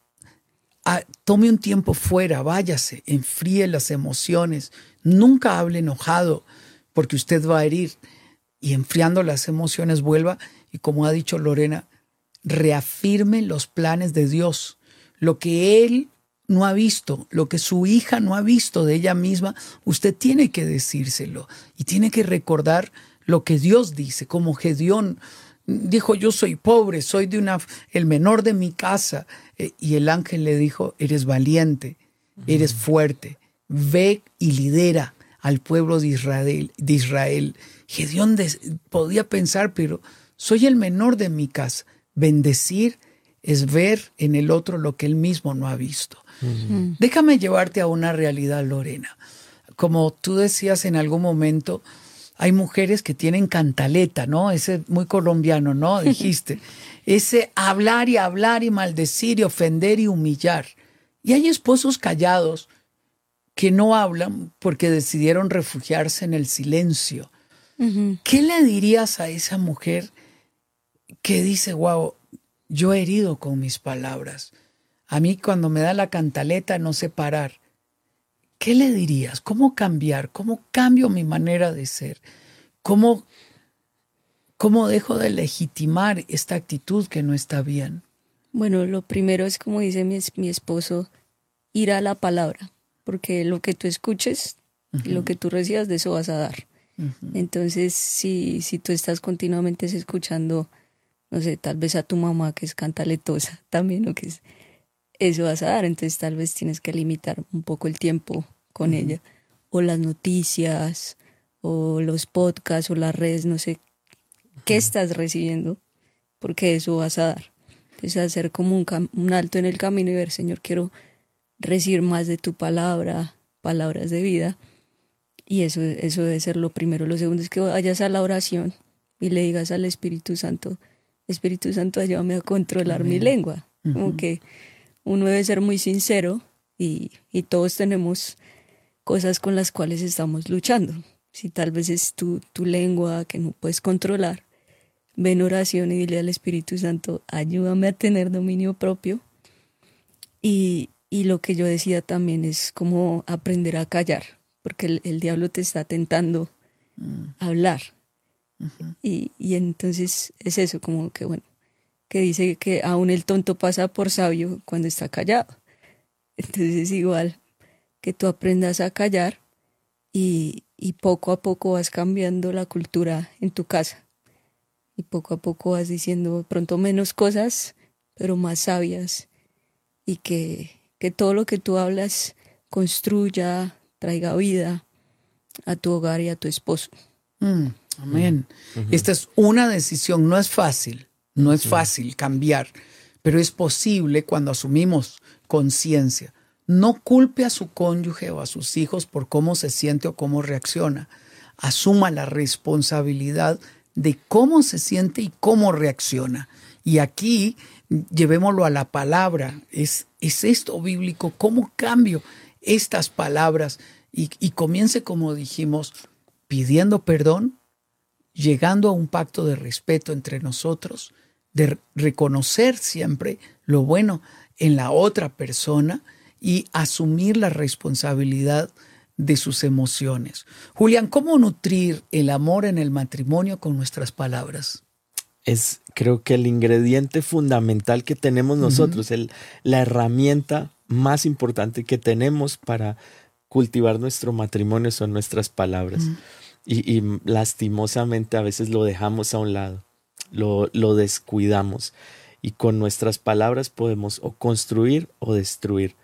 tome un tiempo fuera, váyase, enfríe las emociones, nunca hable enojado porque usted va a herir, y enfriando las emociones vuelva y, como ha dicho Lorena, reafirme los planes de Dios, lo que él no ha visto, lo que su hija no ha visto de ella misma. Usted tiene que decírselo y tiene que recordar lo que Dios dice, como Gedeón dijo: yo soy pobre, soy el menor de mi casa. Y el ángel le dijo: eres valiente, eres fuerte, ve y lidera al pueblo de Israel. Gedeón podía pensar: pero soy el menor de mi casa. Bendecir es ver en el otro lo que él mismo no ha visto. Déjame llevarte a una realidad, Lorena. Como tú decías en algún momento, hay mujeres que tienen cantaleta, ¿no? Ese muy colombiano, ¿no? Dijiste. Ese hablar y maldecir y ofender y humillar. Y hay esposos callados que no hablan porque decidieron refugiarse en el silencio. ¿Qué le dirías a esa mujer que dice: wow, yo he herido con mis palabras? A mí, cuando me da la cantaleta, no sé parar. ¿Qué le dirías? ¿Cómo cambiar? ¿Cómo cambio mi manera de ser? ¿Cómo dejo de legitimar esta actitud que no está bien? Bueno, lo primero es, como dice mi esposo, ir a la palabra, porque lo que tú escuches, lo que tú recibas, de eso vas a dar. Entonces, si tú estás continuamente escuchando, no sé, tal vez a tu mamá que es cantaletosa también, o que es, eso vas a dar. Entonces tal vez tienes que limitar un poco el tiempo con ella, o las noticias, o los podcasts, o las redes, no sé qué estás recibiendo, porque eso vas a dar. Entonces hacer como un alto en el camino y ver: Señor, quiero recibir más de tu palabra, palabras de vida. Y eso debe ser lo primero. Lo segundo es que vayas a la oración y le digas al Espíritu Santo: Espíritu Santo, ayúdame a controlar mi lengua. Como que uno debe ser muy sincero, y todos tenemos cosas con las cuales estamos luchando. Si tal vez es tu lengua que no puedes controlar, ven oración y dile al Espíritu Santo: ayúdame a tener dominio propio. Y lo que yo decía también es como aprender a callar, porque el diablo te está tentando a hablar. Y entonces es eso, como que, bueno, que dice que aún el tonto pasa por sabio cuando está callado. Entonces es igual, que tú aprendas a callar, y poco a poco vas cambiando la cultura en tu casa. Y poco a poco vas diciendo de pronto menos cosas, pero más sabias. Y que todo lo que tú hablas construya, traiga vida a tu hogar y a tu esposo. Amén. Esta es una decisión, no es fácil cambiar, pero es posible cuando asumimos conciencia. No culpe a su cónyuge o a sus hijos por cómo se siente o cómo reacciona. Asuma la responsabilidad de cómo se siente y cómo reacciona. Y aquí llevémoslo a la palabra. ¿Es esto bíblico? ¿Cómo cambio estas palabras? Y comience, como dijimos, pidiendo perdón, llegando a un pacto de respeto entre nosotros, de reconocer siempre lo bueno en la otra persona y asumir la responsabilidad de sus emociones. Julián, ¿cómo nutrir el amor en el matrimonio con nuestras palabras? Es, creo que el ingrediente fundamental que tenemos nosotros, la herramienta más importante que tenemos para cultivar nuestro matrimonio son nuestras palabras. Y lastimosamente a veces lo dejamos a un lado, lo descuidamos. Y con nuestras palabras podemos o construir o destruir.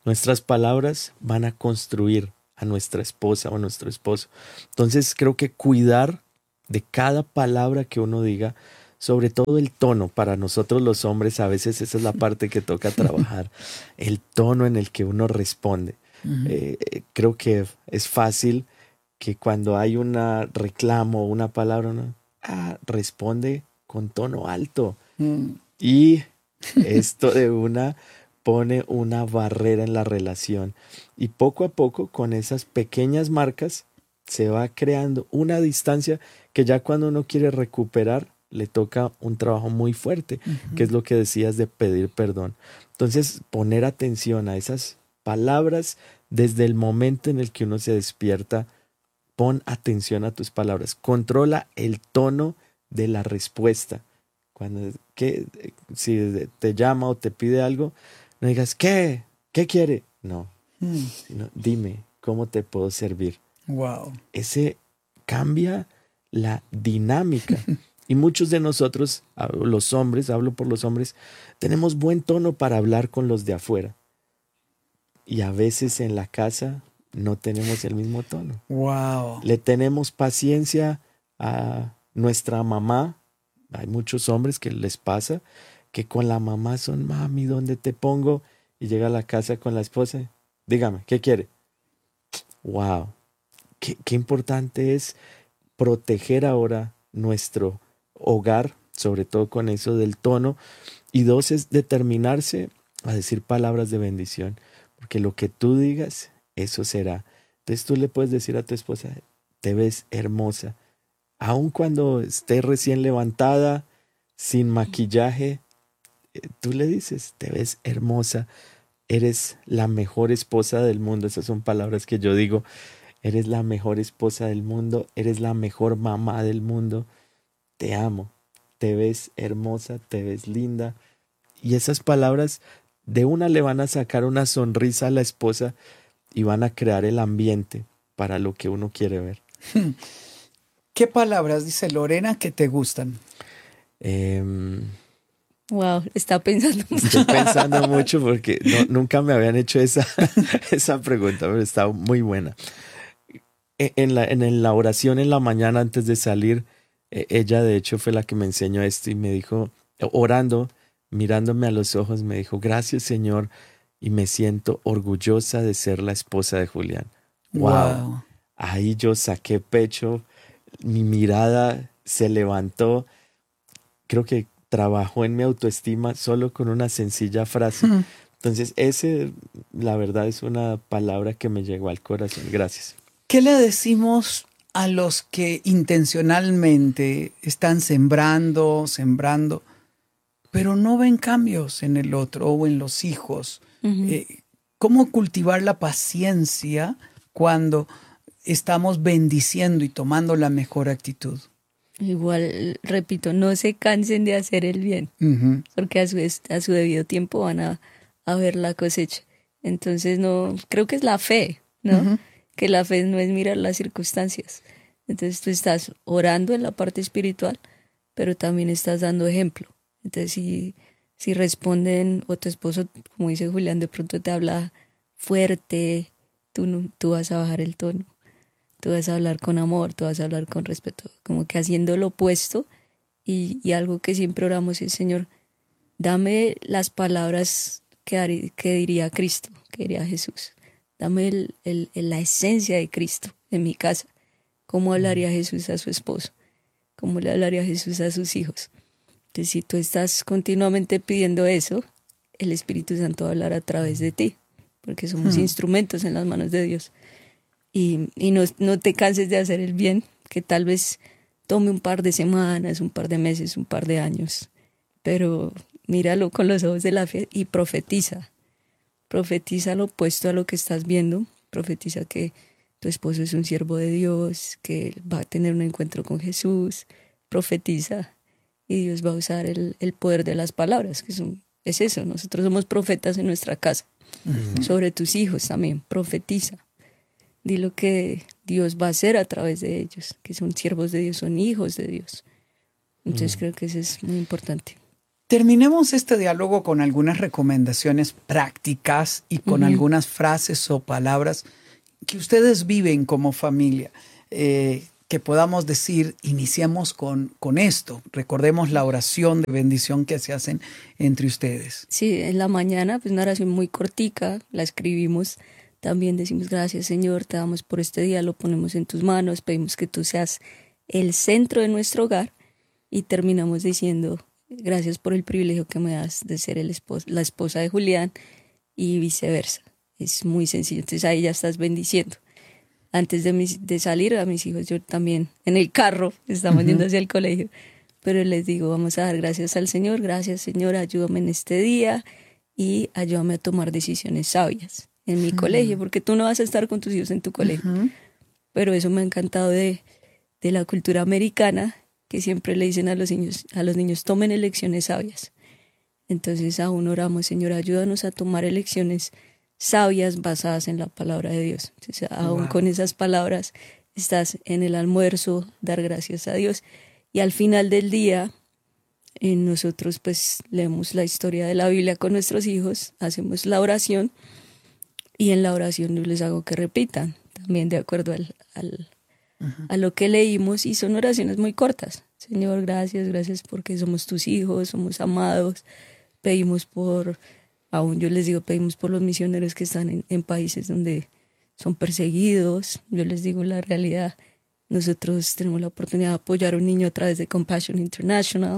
Nuestras palabras van a construir a nuestra esposa o a nuestro esposo. Entonces creo que cuidar de cada palabra que uno diga, sobre todo el tono. Para nosotros los hombres a veces esa es la parte que toca trabajar, el tono en el que uno responde. Creo que es fácil que cuando hay un reclamo o una palabra, uno responde con tono alto. Y esto de una pone una barrera en la relación. Y poco a poco, con esas pequeñas marcas, se va creando una distancia que ya cuando uno quiere recuperar, le toca un trabajo muy fuerte, que es lo que decías de pedir perdón. Entonces, poner atención a esas palabras desde el momento en el que uno se despierta. Pon atención a tus palabras. Controla el tono de la respuesta. Si te llama o te pide algo, no digas, ¿qué quiere? No, sino dime, ¿cómo te puedo servir? Wow. Ese cambia la dinámica. Y muchos de nosotros, los hombres, hablo por los hombres, tenemos buen tono para hablar con los de afuera. Y a veces en la casa no tenemos el mismo tono. Wow. Le tenemos paciencia a nuestra mamá. Hay muchos hombres que les pasa que con la mamá son, mami, ¿dónde te pongo? Y llega a la casa con la esposa. Dígame, ¿qué quiere? Wow. Qué importante es proteger ahora nuestro hogar, sobre todo con eso del tono. Y dos, es determinarse a decir palabras de bendición, porque lo que tú digas, eso será. Entonces tú le puedes decir a tu esposa, te ves hermosa, aun cuando esté recién levantada, sin maquillaje, tú le dices, te ves hermosa, eres la mejor esposa del mundo. Esas son palabras que yo digo. Eres la mejor esposa del mundo, eres la mejor mamá del mundo. Te amo, te ves hermosa, te ves linda. Y esas palabras de una le van a sacar una sonrisa a la esposa y van a crear el ambiente para lo que uno quiere ver. ¿Qué palabras, dice Lorena, que te gustan? Wow, está pensando mucho. Estoy pensando mucho porque nunca me habían hecho esa pregunta, pero está muy buena. En la oración en la mañana antes de salir, ella de hecho fue la que me enseñó esto y me dijo, orando, mirándome a los ojos, me dijo, gracias Señor, y me siento orgullosa de ser la esposa de Julián. Wow. Ahí yo saqué pecho, mi mirada se levantó, creo que trabajó en mi autoestima solo con una sencilla frase. Entonces, la verdad, es una palabra que me llegó al corazón. Gracias. ¿Qué le decimos a los que intencionalmente están sembrando, pero no ven cambios en el otro o en los hijos? ¿Cómo cultivar la paciencia cuando estamos bendiciendo y tomando la mejor actitud? Igual, repito, no se cansen de hacer el bien, porque a su debido tiempo van a ver la cosecha. Entonces, no, creo que es la fe, ¿no? Que la fe no es mirar las circunstancias. Entonces tú estás orando en la parte espiritual, pero también estás dando ejemplo. Entonces si responden, o tu esposo, como dice Julián, de pronto te habla fuerte, tú vas a bajar el tono. Tú vas a hablar con amor, tú vas a hablar con respeto, como que haciendo lo opuesto. Y algo que siempre oramos es, Señor, dame las palabras que diría Cristo, que diría Jesús. Dame la esencia de Cristo en mi casa. ¿Cómo hablaría Jesús a su esposo? ¿Cómo le hablaría Jesús a sus hijos? Entonces, si tú estás continuamente pidiendo eso, el Espíritu Santo va a hablar a través de ti, porque somos instrumentos en las manos de Dios. Y no te canses de hacer el bien, que tal vez tome un par de semanas, un par de meses, un par de años, pero míralo con los ojos de la fe y profetiza. Profetiza lo opuesto a lo que estás viendo. Profetiza que tu esposo es un siervo de Dios, que va a tener un encuentro con Jesús. Profetiza y Dios va a usar el poder de las palabras, que es eso. Nosotros somos profetas en nuestra casa. Sobre tus hijos también, profetiza. Di lo que Dios va a hacer a través de ellos, que son siervos de Dios, son hijos de Dios. Entonces creo que eso es muy importante. Terminemos este diálogo con algunas recomendaciones prácticas y con algunas frases o palabras que ustedes viven como familia. Que podamos decir, iniciamos con esto. Recordemos la oración de bendición que se hacen entre ustedes. Sí, en la mañana, pues una oración muy cortica, la escribimos. También decimos, gracias Señor, te damos por este día, lo ponemos en tus manos, pedimos que tú seas el centro de nuestro hogar. Y terminamos diciendo, gracias por el privilegio que me das de ser la esposa de Julián y viceversa. Es muy sencillo, entonces ahí ya estás bendiciendo. Antes de salir a mis hijos, yo también en el carro, estamos yendo hacia el colegio, pero les digo, vamos a dar gracias al Señor, gracias Señor, ayúdame en este día y ayúdame a tomar decisiones sabias en mi colegio, porque tú no vas a estar con tus hijos en tu colegio. Pero eso me ha encantado de la cultura americana, que siempre le dicen a los niños, tomen elecciones sabias. Entonces aún oramos, Señor, ayúdanos a tomar elecciones sabias basadas en la palabra de Dios. Entonces, aún con esas palabras estás en el almuerzo, dar gracias a Dios. Y al final del día, nosotros pues leemos la historia de la Biblia con nuestros hijos, hacemos la oración y en la oración yo les hago que repitan, también de acuerdo a lo que leímos, y son oraciones muy cortas. Señor, gracias porque somos tus hijos, somos amados, pedimos aún yo les digo, pedimos por los misioneros que están en países donde son perseguidos. Yo les digo la realidad. Nosotros tenemos la oportunidad de apoyar a un niño a través de Compassion International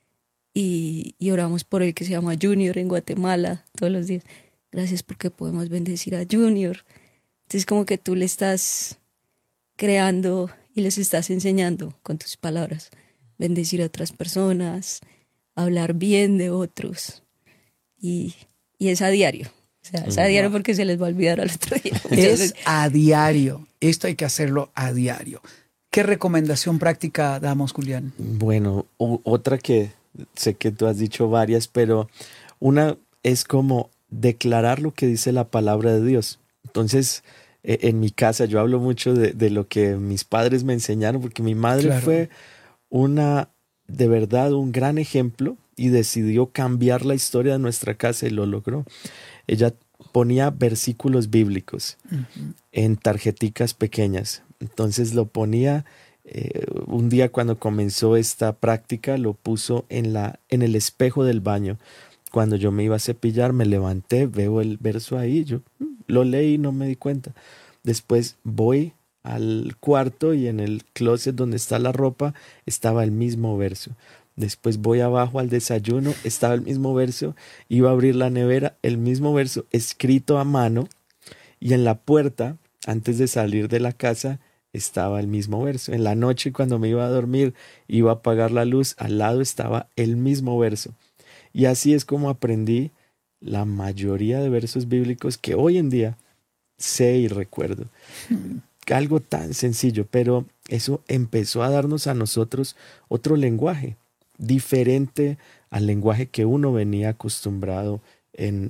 y oramos por él, que se llama Junior, en Guatemala, todos los días. Gracias porque podemos bendecir a Junior. Entonces como que tú le estás creando y les estás enseñando con tus palabras. Bendecir a otras personas, hablar bien de otros. Y es a diario. O sea, es a diario porque se les va a olvidar al otro día. Es a diario. Esto hay que hacerlo a diario. ¿Qué recomendación práctica damos, Julián? Bueno, otra que sé que tú has dicho varias, pero una es como declarar lo que dice la palabra de Dios. Entonces, en mi casa yo hablo mucho de lo que mis padres me enseñaron, porque mi madre fue de verdad un gran ejemplo y decidió cambiar la historia de nuestra casa y lo logró. Ella ponía versículos bíblicos en tarjeticas pequeñas. Entonces lo ponía, un día cuando comenzó esta práctica, lo puso en el espejo del baño. Cuando yo me iba a cepillar, me levanté, veo el verso ahí, yo lo leí y no me di cuenta. Después voy al cuarto y en el closet donde está la ropa estaba el mismo verso. Después voy abajo al desayuno, estaba el mismo verso, iba a abrir la nevera, el mismo verso escrito a mano, y en la puerta, antes de salir de la casa, estaba el mismo verso. En la noche, cuando me iba a dormir, iba a apagar la luz, al lado estaba el mismo verso. Y así es como aprendí la mayoría de versos bíblicos que hoy en día sé y recuerdo. Algo tan sencillo, pero eso empezó a darnos a nosotros otro lenguaje, diferente al lenguaje que uno venía acostumbrado en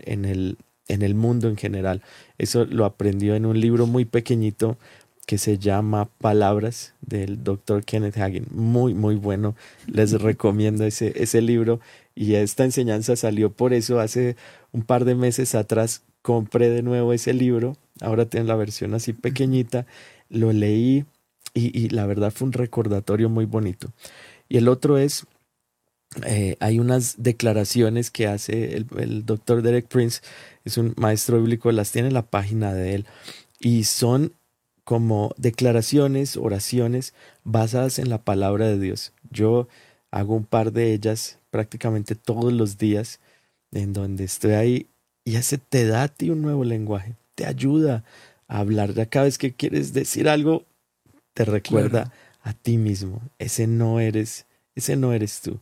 el mundo en general. Eso lo aprendió en un libro muy pequeñito que se llama Palabras, del Dr. Kenneth Hagin. Muy, muy bueno. Les recomiendo ese libro. Y esta enseñanza salió por eso. Hace un par de meses atrás compré de nuevo ese libro. Ahora tengo la versión así pequeñita. Lo leí y la verdad fue un recordatorio muy bonito. Y el otro es, hay unas declaraciones que hace el Dr. Derek Prince. Es un maestro bíblico, las tiene en la página de él. Y son como declaraciones, oraciones basadas en la palabra de Dios. Yo hago un par de ellas prácticamente todos los días, en donde estoy ahí, y ese te da a ti un nuevo lenguaje, te ayuda a hablar. Ya cada vez que quieres decir algo, te recuerda a ti mismo. Ese no eres tú.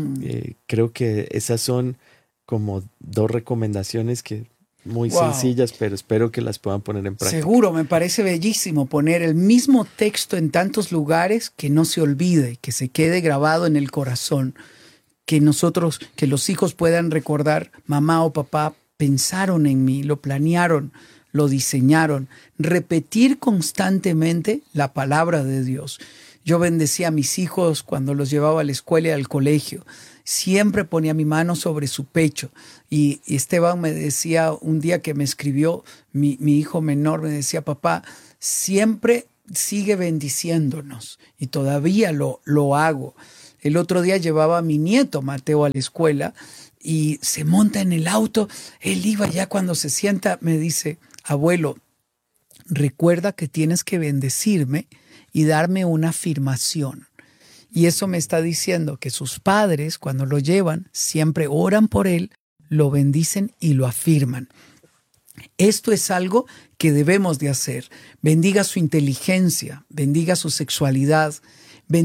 Creo que esas son como dos recomendaciones que muy sencillas, pero espero que las puedan poner en práctica. Seguro, me parece bellísimo poner el mismo texto en tantos lugares, que no se olvide, que se quede grabado en el corazón, que los hijos puedan recordar, mamá o papá pensaron en mí, lo planearon, lo diseñaron. Repetir constantemente la palabra de Dios. Yo bendecía a mis hijos cuando los llevaba a la escuela y al colegio. siempre ponía mi mano sobre su pecho. Y Esteban me decía un día que me escribió, mi hijo menor me decía, papá, siempre sigue bendiciéndonos, y todavía lo hago. El otro día llevaba a mi nieto Mateo a la escuela y se monta en el auto. Él iba ya, cuando se sienta me dice, abuelo, recuerda que tienes que bendecirme y darme una afirmación. Y eso me está diciendo que sus padres, cuando lo llevan, siempre oran por él, lo bendicen y lo afirman. Esto es algo que debemos de hacer. Bendiga su inteligencia, bendiga su sexualidad.